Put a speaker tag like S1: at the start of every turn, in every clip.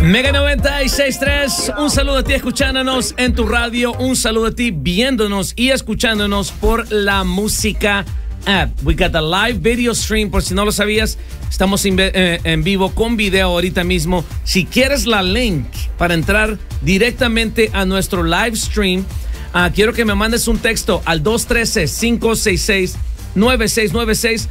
S1: Mega 96.3, un saludo a ti escuchándonos en tu radio, un saludo a ti viéndonos y escuchándonos por la música app. We got the live video stream, por si no lo sabías, estamos en vivo con video ahorita mismo. Si quieres la link para entrar directamente a nuestro live stream, quiero que me mandes un texto al 213-566-9696,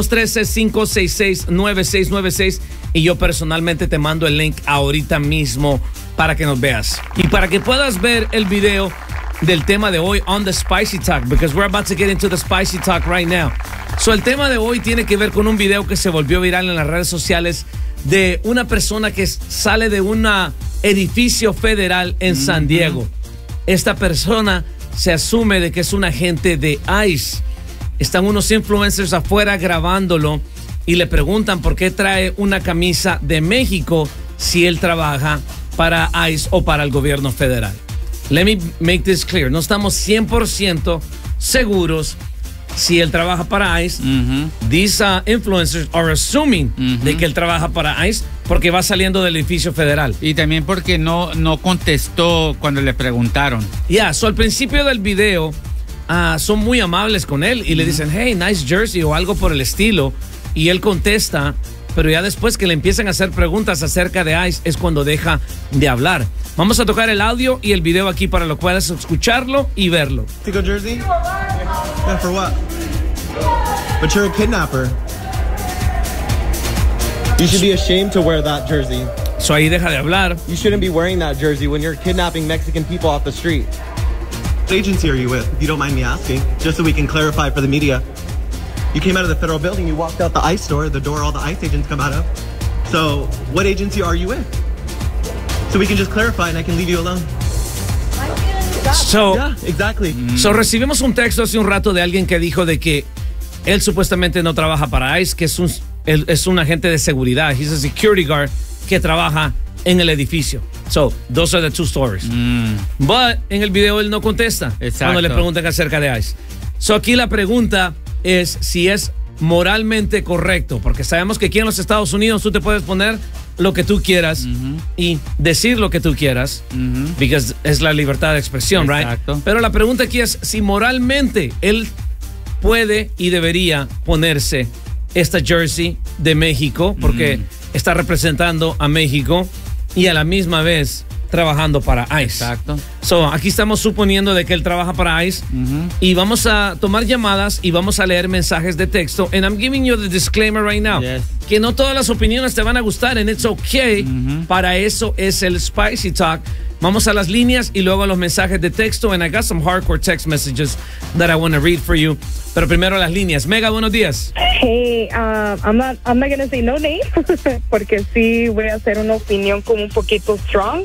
S1: 213-566-9696, y yo personalmente te mando el link ahorita mismo para que nos veas y para que puedas ver el video del tema de hoy on the Spicy Talk, because we're about to get into the Spicy Talk right now. So el tema de hoy tiene que ver con un video que se volvió viral en las redes sociales de una persona que sale de un edificio federal en San Diego. Esta persona se asume de que es un agente de ICE. Están unos influencers afuera grabándolo y le preguntan por qué trae una camisa de México si él trabaja para ICE o para el gobierno federal. Let me make this clear. No estamos 100% seguros si él trabaja para ICE. These influencers are assuming de que él trabaja para ICE porque va saliendo del edificio federal.
S2: Y también porque no contestó cuando le preguntaron.
S1: So al principio del video son muy amables con él y le dicen, hey, nice jersey o algo por el estilo. Y él contesta, pero ya después que le empiezan a hacer preguntas acerca de ICE es cuando deja de hablar. Vamos a tocar el audio y el video aquí para lo puedas escucharlo y verlo.
S3: Mexico jersey? Yeah, for what? But you're a kidnapper. You should be ashamed to wear that jersey.
S1: So ahí deja de hablar.
S3: You shouldn't be wearing that jersey when you're kidnapping Mexican people off the street. What agency are you with, if you don't mind me asking? Just so we can clarify for the media. You came out of the federal building, you walked out the ICE store, the door all the ICE agents come out of. So, what agency are you with? So we can just clarify and I can leave you alone.
S1: So,
S3: yeah, exactly.
S1: So recibimos un texto hace un rato de alguien que dijo de que él supuestamente no trabaja para ICE, que es un agente de seguridad. He's a security guard que trabaja en el edificio. So, those are the two stories. But en el video él no contesta cuando le preguntan acerca de ICE. So aquí la pregunta es si es moralmente correcto, porque sabemos que aquí en los Estados Unidos tú te puedes poner lo que tú quieras y decir lo que tú quieras, because es la libertad de expresión, right? Pero la pregunta aquí es si moralmente él puede y debería ponerse esta jersey de México, porque está representando a México y a la misma vez trabajando para ICE. So, aquí estamos suponiendo de que él trabaja para ICE y vamos a tomar llamadas y vamos a leer mensajes de texto. And I'm giving you the disclaimer right now. Que no todas las opiniones te van a gustar and it's okay. Para eso es el Spicy Talk. Vamos a las líneas y luego a los mensajes de texto. And I got some hardcore text messages that I want to read for you. Pero primero las líneas. Mega, buenos días.
S4: Hey, I'm not gonna say no name porque sí voy a hacer una opinión como un poquito strong.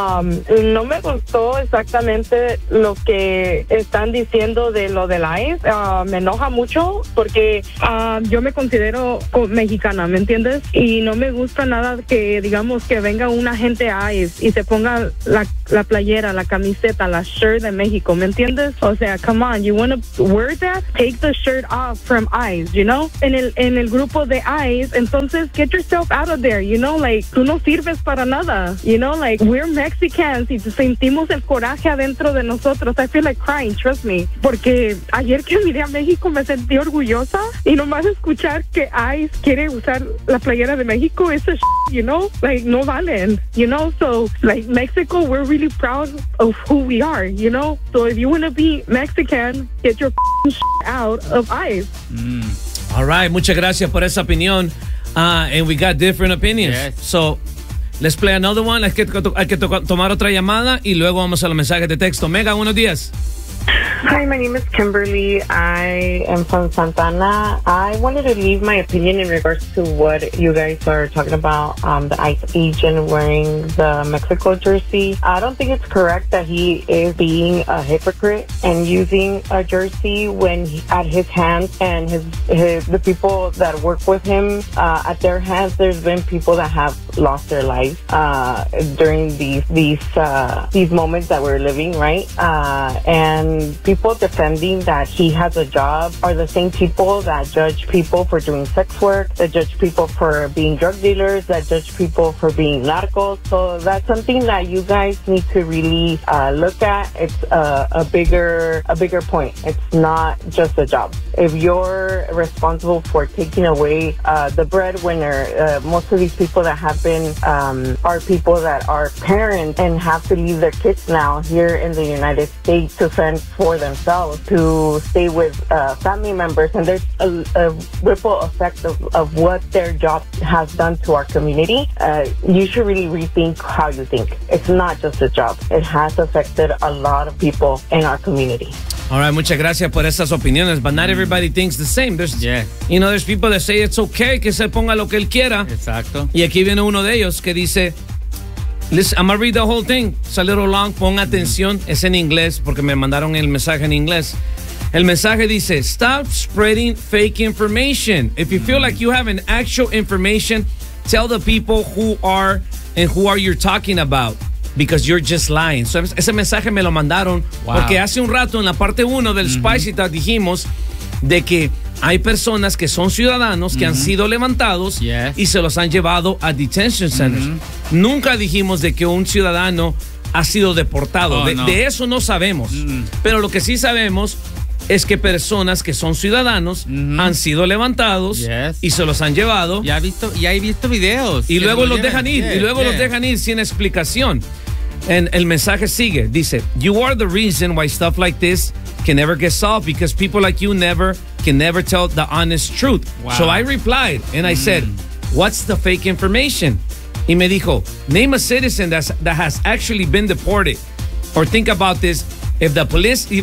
S4: No me gustó exactamente lo que están diciendo de lo del ICE. Me enoja mucho porque yo me considero mexicana, ¿me entiendes? Y no me gusta nada que digamos que venga un agente ICE y se ponga la playera, la camiseta, la shirt de México, ¿me entiendes? O sea, come on, you want to wear that? Take the shirt off from ICE, you know? En el grupo de ICE, entonces get yourself out of there, you know? Like, tú no sirves para nada, you know? Like, we're Mexicans y sentimos el coraje adentro de nosotros. I feel like crying, trust me. Porque ayer que miré a México me sentí orgullosa y nomás escuchar que ICE quiere usar la playera de México, eso you know? Like, no valen, you know? So, like, Mexico, we're really proud of who we are, you know? So if you want to be Mexican, get your out of ICE.
S1: All right, muchas gracias por esa opinión. And we got different opinions. So, let's play another one. Hay que tomar otra llamada y luego vamos a los mensajes de texto. Mega, buenos días.
S5: Hi, my name is Kimberly. I am from Santana. I wanted to leave my opinion in regards to what you guys are talking about, the ICE agent wearing the Mexico jersey. I don't think it's correct that he is being a hypocrite and using a jersey when at his hands and the people that work with him, at their hands, there's been people that have lost their lives during these moments that we're living, right? And people defending that he has a job are the same people that judge people for doing sex work, that judge people for being drug dealers, that judge people for being narcos. So that's something that you guys need to really look at. It's a bigger point. It's not just a job. If you're responsible for taking away the breadwinner, most of these people that have been are people that are parents and have to leave their kids now here in the United States to fend for themselves, to stay with family members, and there's a ripple effect of what their job has done to our community. You should really rethink how you think. It's not just a job. It has affected a lot of people in our community.
S1: All right, muchas gracias por esas opiniones, but not everybody thinks the same. There's, there's people that say it's okay que se ponga lo que él quiera.
S2: Exacto.
S1: Y aquí viene uno de ellos que dice, listen, I'm gonna read the whole thing. It's a little long, pon atención. Es en inglés porque me mandaron el mensaje en inglés. El mensaje dice, stop spreading fake information. If you feel like you have an actual information, tell the people who are you talking about. Because you're just lying. So, ese mensaje me lo mandaron porque hace un rato en la parte 1 del Spicy Talk dijimos de que hay personas que son ciudadanos que han sido levantados y se los han llevado a detention centers. Nunca dijimos de que un ciudadano ha sido deportado. De eso no sabemos. Pero lo que sí sabemos es que personas que son ciudadanos han sido levantados y se los han llevado.
S2: Ya he visto videos.
S1: Y luego los dejan ir. Y luego los dejan ir sin explicación. El mensaje sigue. Dice, you are the reason why stuff like this can never get solved because people like you can never tell the honest truth. Wow. So I replied and I said, what's the fake information? Y me dijo, name a citizen that has actually been deported. Or think about this. If the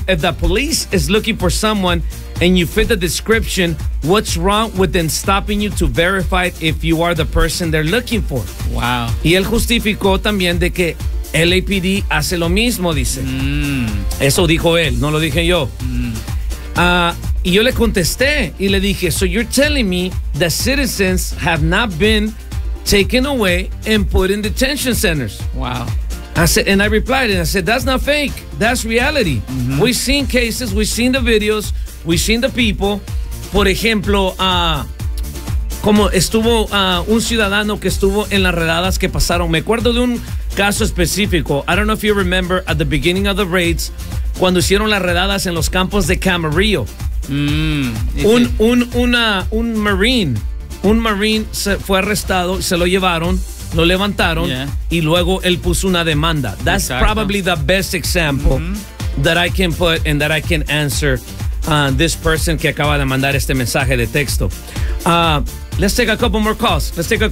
S1: police is looking for someone and you fit the description, what's wrong with them stopping you to verify if you are the person they're looking for?
S2: Wow.
S1: Y él justificó también de que LAPD hace lo mismo, dice. Eso dijo él, no lo dije yo. Y yo le contesté y le dije, so you're telling me that citizens have not been taken away and put in detention centers?
S2: Wow.
S1: I said, and I replied, and I said, that's not fake. That's reality. We've seen cases, we've seen the videos, we've seen the people. Por ejemplo, como estuvo un ciudadano que estuvo en las redadas que pasaron. Me acuerdo de un caso específico. I don't know if you remember at the beginning of the raids, cuando hicieron las redadas en los campos de Camarillo. Un Marine se fue arrestado, se lo llevaron. Lo levantaron y luego él puso una demanda. That's probably the best example that I can put and that I can answer this person que acaba de mandar este mensaje de texto. Let's take a couple more calls.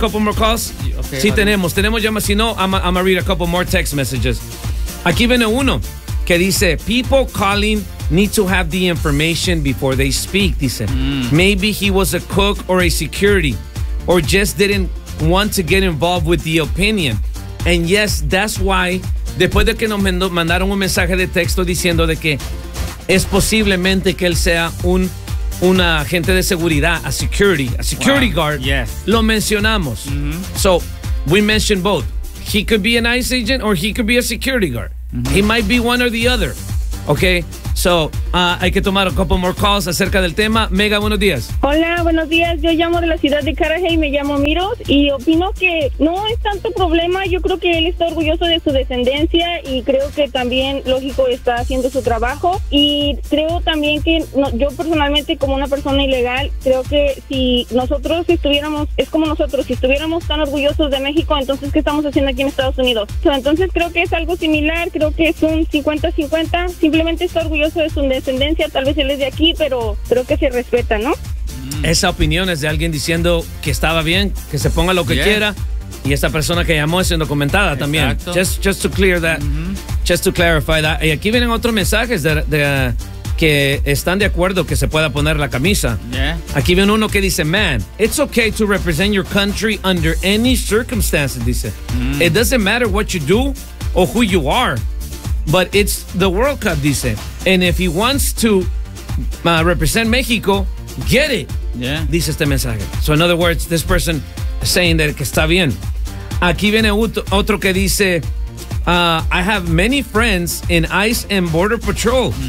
S2: Okay,
S1: sí, tenemos llamadas. Si no, I'm gonna read a couple more text messages. Aquí viene uno que dice, people calling need to have the information before they speak. Dice, maybe he was a cook or a security or just didn't want to get involved with the opinion. And yes, that's why, después de que nos mandaron un mensaje de texto diciendo de que es posiblemente que él sea un agente de seguridad, a security guard, lo mencionamos. So, we mentioned both. He could be an ICE agent or he could be a security guard. He might be one or the other. Okay, so hay que tomar a couple more calls acerca del tema. Mega, buenos días.
S6: Hola, buenos días. Yo llamo de la ciudad de Carajay, me llamo Miros y opino que no es tanto problema. Yo creo que él está orgulloso de su descendencia y creo que también, lógico, está haciendo su trabajo. Y creo también que yo personalmente, como una persona ilegal, creo que si nosotros estuviéramos, es como nosotros, si estuviéramos tan orgullosos de México, entonces ¿qué estamos haciendo aquí en Estados Unidos? Entonces creo que es algo similar, creo que es un 50-50. Simplemente está orgulloso de su descendencia, tal vez él es de aquí, pero creo que se respeta, ¿no?
S1: Esa opinión es de alguien diciendo que estaba bien, que se ponga lo que quiera, y esta persona que llamó es documentada también. Just to clear that, just to clarify that. Y aquí vienen otros mensajes de que están de acuerdo que se pueda poner la camisa. Aquí viene uno que dice, man, it's okay to represent your country under any circumstances, dice. It doesn't matter what you do or who you are. But it's the World Cup, dice. And if he wants to represent Mexico, get it. Dice este mensaje. So in other words, this person is saying that que está bien. Aquí viene otro que dice, I have many friends in ICE and Border Patrol.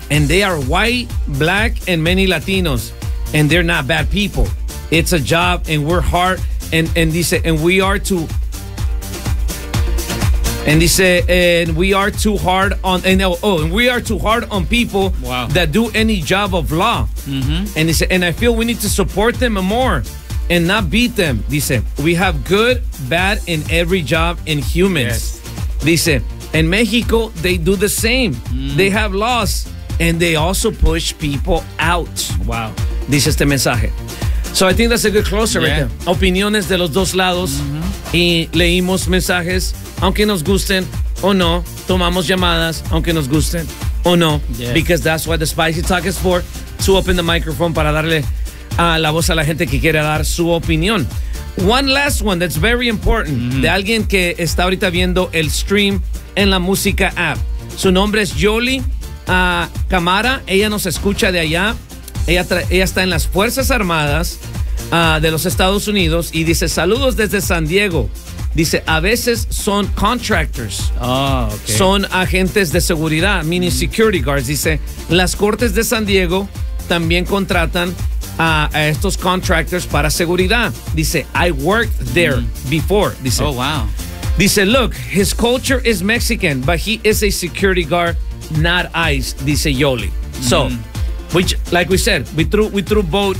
S1: and they are white, black, and many Latinos, and they're not bad people. It's a job, and we're hard, and dice, and we are too. And dice, and we are too hard on, and we are too hard on people that do any job of law. And dice, and I feel we need to support them more and not beat them. Dice, we have good, bad in every job in humans. Dice, in Mexico, they do the same. They have laws, and they also push people out.
S2: Wow.
S1: Dice este mensaje. So I think that's a good closer right there. Opiniones de los dos lados. Y leímos mensajes, aunque nos gusten o no. Tomamos llamadas, aunque nos gusten o no. Because that's what the Spicy Talk is for. To open the microphone para darle la voz a la gente que quiere dar su opinión. One last one that's very important. De alguien que está ahorita viendo el stream en la música app. Su nombre es Yoli Camara. Ella nos escucha de allá. Ella está en las Fuerzas Armadas de los Estados Unidos y dice, saludos desde San Diego. Dice, a veces son contractors. Son agentes de seguridad, meaning security guards. Dice, las cortes de San Diego también contratan a estos contractors para seguridad. Dice, I worked there before. Dice,
S2: oh, wow.
S1: Dice, look, his culture is Mexican, but he is a security guard, not ICE, dice Yoli. So, which, like we said, we threw both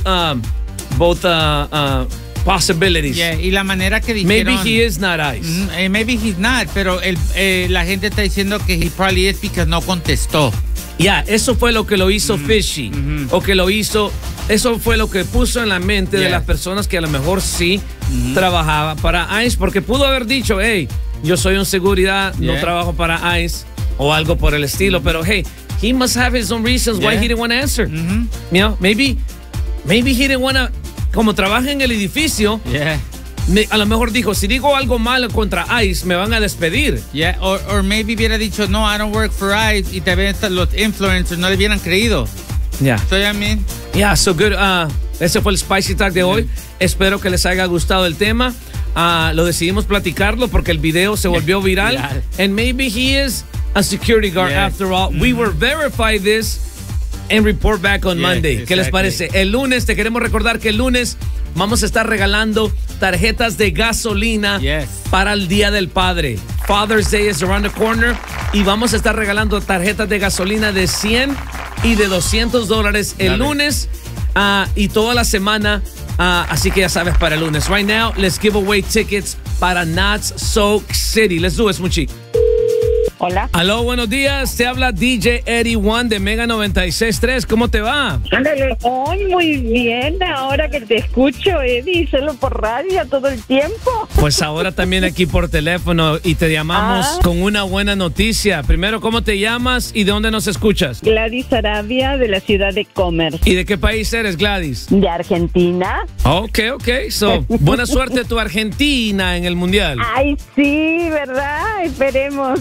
S1: possibilities.
S2: Yeah, y la manera que dijeron,
S1: maybe he is not ICE.
S2: Maybe he's not, pero la gente está diciendo que he probably is because no contestó.
S1: Ya, eso fue lo que lo hizo fishy. O que lo hizo, eso fue lo que puso en la mente de las personas que a lo mejor sí trabajaba para ICE, porque pudo haber dicho, hey, yo soy un seguridad, no trabajo para ICE, o algo por el estilo, pero hey, he must have his own reasons why he didn't want to answer. You know, maybe he didn't want to, como trabaja en el edificio, a lo mejor dijo, si digo algo malo contra ICE, me van a despedir.
S2: Or maybe hubiera dicho, no, I don't work for ICE, y también los influencers no le hubieran creído. So, I mean,
S1: so good. Ese fue el Spicy Talk de hoy. Espero que les haya gustado el tema. Lo decidimos platicarlo porque el video se volvió viral. And maybe he is a security guard after all. We will verify this and report back on Monday. ¿Qué les parece? El lunes, te queremos recordar que el lunes vamos a estar regalando tarjetas de gasolina para el Día del Padre. Father's Day is around the corner y vamos a estar regalando tarjetas de gasolina de $100 y de $200 el lunes y toda la semana. Así que ya sabes, para el lunes. Right now, let's give away tickets para Knott's Soak City. Let's do it, Smuchi.
S7: Hola.
S1: Aló, buenos días. Te habla DJ Eddie One de Mega 96.3. ¿Cómo te va?
S7: Ándale. Hoy muy bien. Ahora que te escucho, Eddie, solo por radio todo el tiempo.
S1: Pues ahora también aquí por teléfono y te llamamos con una buena noticia. Primero, ¿cómo te llamas y de dónde nos escuchas?
S7: Gladys Arabia, de la ciudad de Commerce.
S1: ¿Y de qué país eres, Gladys?
S7: De Argentina.
S1: Ok. So, buena suerte tu Argentina en el Mundial.
S7: Ay, sí, ¿verdad? Esperemos.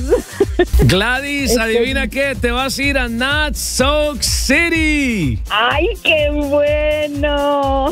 S1: Gladys, adivina qué, te vas a ir a Knott's Soak City.
S7: ¡Ay, qué bueno!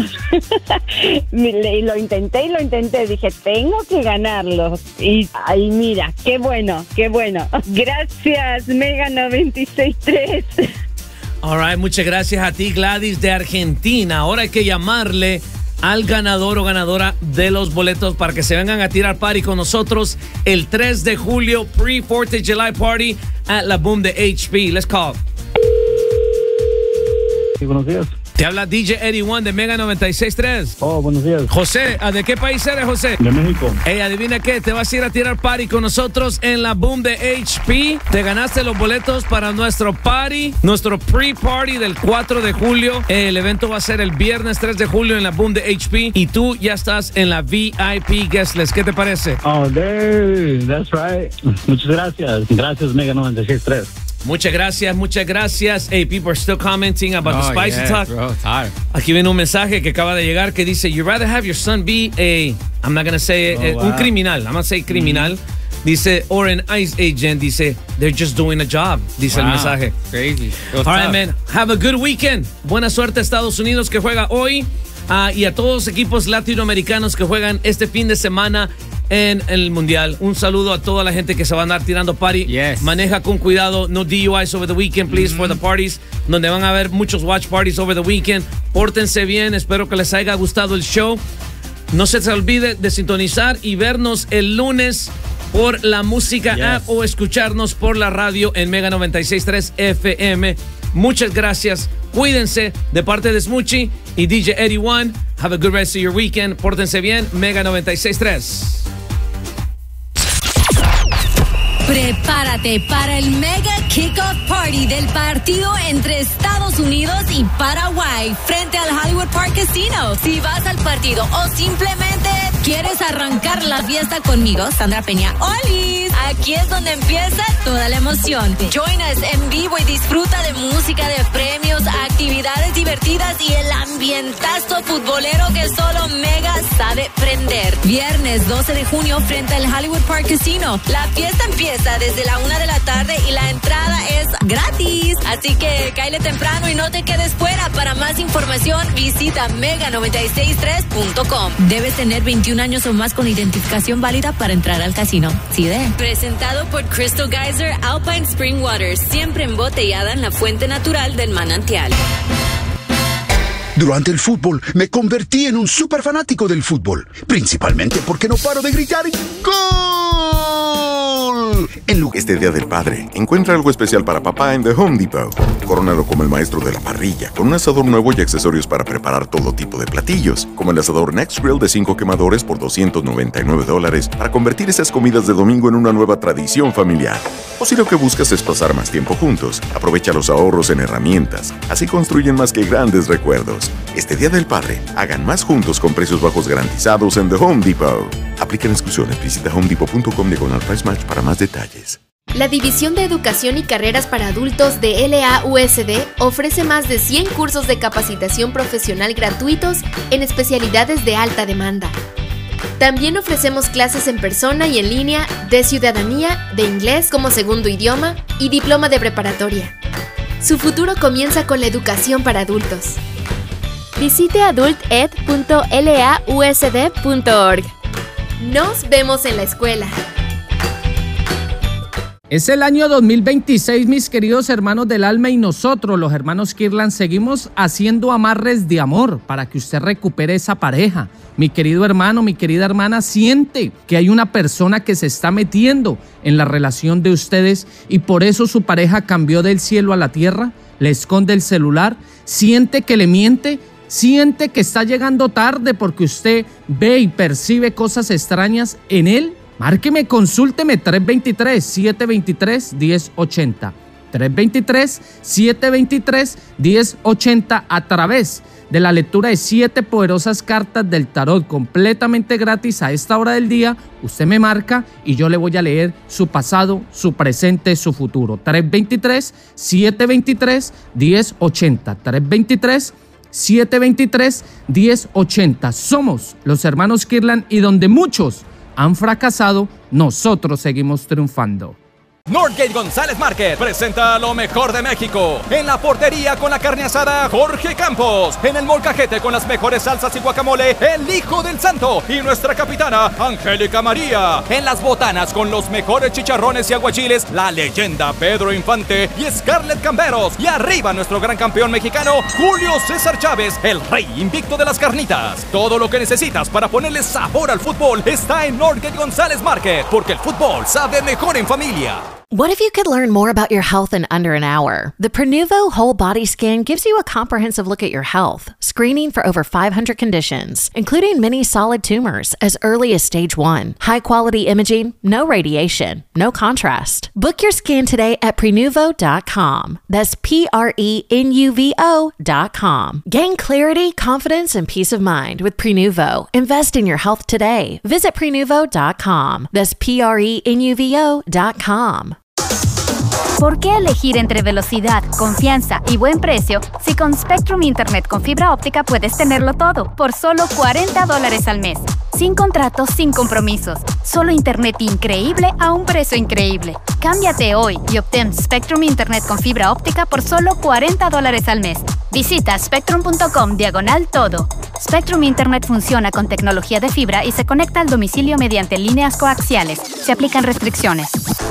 S7: Lo intenté, dije, tengo que ganarlo. Y, ay, mira, qué bueno. Gracias, Mega 96.3.
S1: All right, muchas gracias a ti, Gladys, de Argentina. Ahora hay que llamarle al ganador o ganadora de los boletos para que se vengan a tirar party con nosotros el 3 de julio, pre-4th of July party at La Boom de HP. Let's call.
S8: Sí, buenos días.
S1: Te habla DJ Eddie One de Mega 96.3.
S8: Oh, buenos días.
S1: José, ¿de qué país eres, José?
S8: De México.
S1: Hey, adivina qué, te vas a ir a tirar party con nosotros en La Boom de HP. Te ganaste los boletos para nuestro party, nuestro pre-party del 4 de julio. El evento va a ser el viernes 3 de julio en La Boom de HP. Y tú ya estás en la VIP Guest List. ¿Qué te parece?
S8: Oh, that's right. Muchas gracias. Gracias, Mega 96.3.
S1: Muchas gracias. Hey, people are still commenting about the Spicy Talk.
S2: Bro, it's hard.
S1: Aquí viene un mensaje que acaba de llegar que dice, you'd rather have your son be I'm not going to say un criminal. I'm going to say criminal. Dice, or an ICE agent. Dice, they're just doing a job. Dice el mensaje.
S2: Crazy.
S1: All right, man. Have a good weekend. Buena suerte a Estados Unidos que juega hoy. Y a todos los equipos latinoamericanos que juegan este fin de semana en el Mundial. Un saludo a toda la gente que se va a andar tirando party.
S2: Yes.
S1: Maneja con cuidado. No DUIs over the weekend, please, for the parties, donde van a haber muchos watch parties over the weekend. Pórtense bien. Espero que les haya gustado el show. No se olvide de sintonizar y vernos el lunes por la música app o escucharnos por la radio en Mega 96.3 FM. Muchas gracias. Cuídense de parte de Smoochie y DJ Eddie One. Have a good rest of your weekend. Pórtense bien. Mega 96.3.
S9: Prepárate para el Mega Kickoff Party del partido entre Estados Unidos y Paraguay frente al Hollywood Park Casino. Si vas al partido o simplemente quieres arrancar la fiesta conmigo, Sandra Peña, ¡olis! Aquí es donde empieza toda la emoción. Join us en vivo y disfruta de música, de premios, actividades divertidas y el ambientazo futbolero que solo Mega sabe prender. Viernes 12 de junio frente al Hollywood Park Casino. La fiesta empieza desde la 1 de la tarde y la entrada es gratis. Así que cáele temprano y no te quedes fuera. Para más información, visita mega963.com. Debes tener 21 años o más con identificación válida para entrar al casino. ¿Sí de? Presentado por Crystal Geyser Alpine Spring Water, siempre embotellada en la fuente natural del manantial.
S10: Durante el fútbol me convertí en un súper fanático del fútbol, principalmente porque no paro de gritar ¡Gol!
S11: Este Día del Padre, encuentra algo especial para papá en The Home Depot. Corónalo como el maestro de la parrilla, con un asador nuevo y accesorios para preparar todo tipo de platillos, como el asador Next Grill de 5 quemadores por $299 para convertir esas comidas de domingo en una nueva tradición familiar. O si lo que buscas es pasar más tiempo juntos, aprovecha los ahorros en herramientas. Así construyen más que grandes recuerdos. Este Día del Padre, hagan más juntos con precios bajos garantizados en The Home Depot. Aplican exclusiones. Visita homedepot.com/price match para más detalles.
S12: La División de Educación y Carreras para Adultos de LAUSD ofrece más de 100 cursos de capacitación profesional gratuitos en especialidades de alta demanda. También ofrecemos clases en persona y en línea de ciudadanía, de inglés como segundo idioma y diploma de preparatoria. Su futuro comienza con la educación para adultos. Visite adulted.lausd.org. Nos vemos en la escuela.
S13: Es el año 2026, mis queridos hermanos del alma, y nosotros, los hermanos Kirlan, seguimos haciendo amarres de amor para que usted recupere esa pareja. Mi querido hermano, mi querida hermana, siente que hay una persona que se está metiendo en la relación de ustedes y por eso su pareja cambió del cielo a la tierra, le esconde el celular, siente que le miente, siente que está llegando tarde porque usted ve y percibe cosas extrañas en él. Márqueme, consúlteme 323-723-1080. 323-723-1080 a través de la lectura de 7 poderosas cartas del tarot completamente gratis a esta hora del día. Usted me marca y yo le voy a leer su pasado, su presente, su futuro. 323-723-1080. 323-723-1080. Somos los hermanos Kirlan y donde muchos han fracasado, nosotros seguimos triunfando.
S14: Northgate González Market presenta lo mejor de México. En la portería con la carne asada, Jorge Campos. En el molcajete con las mejores salsas y guacamole, el Hijo del Santo. Y nuestra capitana, Angélica María. En las botanas con los mejores chicharrones y aguachiles, la leyenda Pedro Infante y Scarlett Camberos. Y arriba nuestro gran campeón mexicano, Julio César Chávez, el rey invicto de las carnitas. Todo lo que necesitas para ponerle sabor al fútbol está en Northgate González Market, porque el fútbol sabe mejor en familia.
S15: What if you could learn more about your health in under an hour? The Prenuvo Whole Body Scan gives you a comprehensive look at your health, screening for over 500 conditions, including many solid tumors as early as stage 1. High-quality imaging, no radiation, no contrast. Book your scan today at Prenuvo.com. That's Prenuvo.com. Gain clarity, confidence, and peace of mind with Prenuvo. Invest in your health today. Visit Prenuvo.com. That's Prenuvo.com.
S16: ¿Por qué elegir entre velocidad, confianza y buen precio si con Spectrum Internet con fibra óptica puedes tenerlo todo por solo $40 al mes? Sin contratos, sin compromisos. Solo internet increíble a un precio increíble. Cámbiate hoy y obtén Spectrum Internet con fibra óptica por solo $40 al mes. Visita spectrum.com/todo. Spectrum Internet funciona con tecnología de fibra y se conecta al domicilio mediante líneas coaxiales. Se aplican restricciones.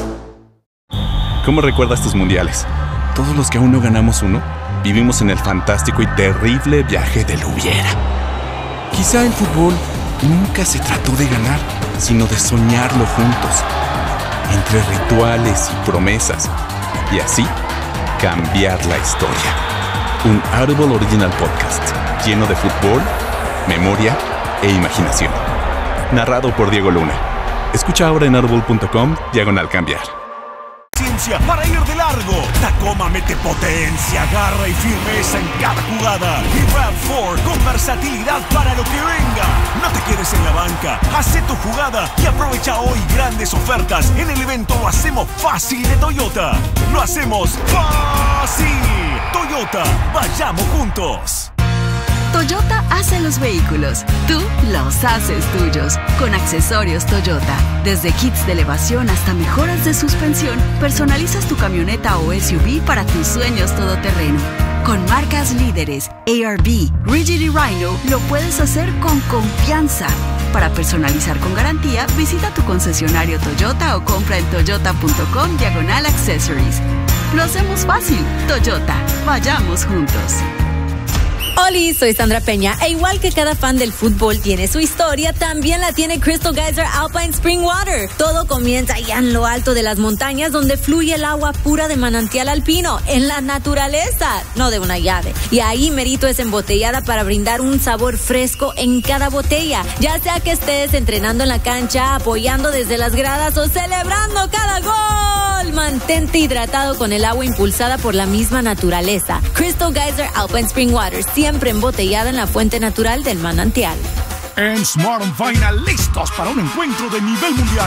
S17: ¿Cómo recuerdas tus mundiales? Todos los que aún no ganamos uno, vivimos en el fantástico y terrible viaje del hubiera. Quizá el fútbol nunca se trató de ganar, sino de soñarlo juntos, entre rituales y promesas, y así cambiar la historia. Un Audible Original Podcast lleno de fútbol, memoria e imaginación. Narrado por Diego Luna. Escucha ahora en audible.com/cambiar.
S18: Para ir de largo, Tacoma mete potencia, garra y firmeza en cada jugada. Y RAV4 con versatilidad para lo que venga. No te quedes en la banca, haz tu jugada y aprovecha hoy grandes ofertas en el evento Lo Hacemos Fácil de Toyota. Lo hacemos fácil. Toyota, vayamos juntos.
S19: Toyota hace los vehículos, tú los haces tuyos. Con accesorios Toyota, desde kits de elevación hasta mejoras de suspensión, personalizas tu camioneta o SUV para tus sueños todoterreno. Con marcas líderes, ARB, Rigid y Rhino, lo puedes hacer con confianza. Para personalizar con garantía, visita tu concesionario Toyota o compra en toyota.com/accessories. Lo hacemos fácil. Toyota, vayamos juntos.
S9: Oli, soy Sandra Peña, e igual que cada fan del fútbol tiene su historia, también la tiene Crystal Geyser Alpine Spring Water. Todo comienza allá en lo alto de las montañas, donde fluye el agua pura de manantial alpino, en la naturaleza, no de una llave. Y ahí merito es embotellada para brindar un sabor fresco en cada botella. Ya sea que estés entrenando en la cancha, apoyando desde las gradas o celebrando cada gol, mantente hidratado con el agua impulsada por la misma naturaleza. Crystal Geyser Alpine Spring Water, siempre embotellada en la fuente natural del manantial.
S18: En Smart & Final, listos para un encuentro de nivel mundial.